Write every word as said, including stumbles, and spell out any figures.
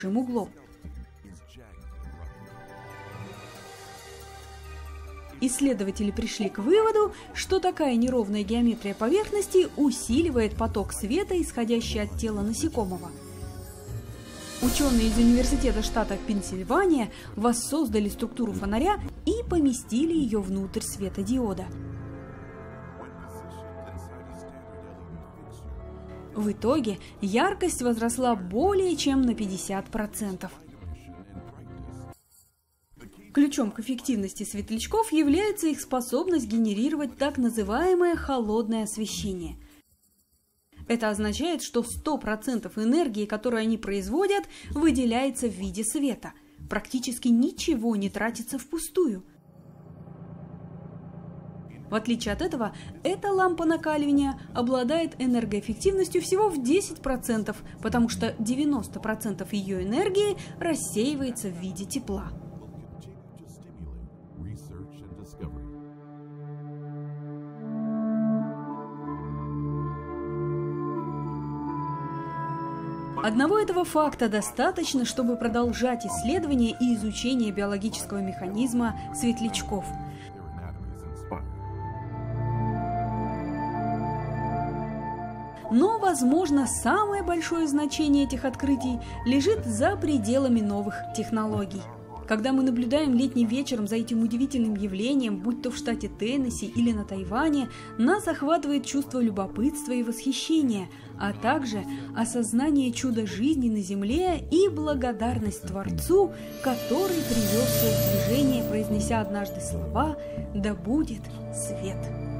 углом. Исследователи пришли к выводу, что такая неровная геометрия поверхности усиливает поток света, исходящий от тела насекомого. Ученые из университета штата Пенсильвания воссоздали структуру фонаря и поместили ее внутрь светодиода. В итоге яркость возросла более чем на пятьдесят процентов. Ключом к эффективности светлячков является их способность генерировать так называемое холодное освещение. Это означает, что сто процентов энергии, которую они производят, выделяется в виде света. Практически ничего не тратится впустую. В отличие от этого, эта лампа накаливания обладает энергоэффективностью всего в десять процентов, потому что девяносто процентов ее энергии рассеивается в виде тепла. Одного этого факта достаточно, чтобы продолжать исследование и изучение биологического механизма светлячков. Но, возможно, самое большое значение этих открытий лежит за пределами новых технологий. Когда мы наблюдаем летним вечером за этим удивительным явлением, будь то в штате Теннесси или на Тайване, нас охватывает чувство любопытства и восхищения, а также осознание чуда жизни на Земле и благодарность Творцу, который привел все в движение, произнеся однажды слова «Да будет свет».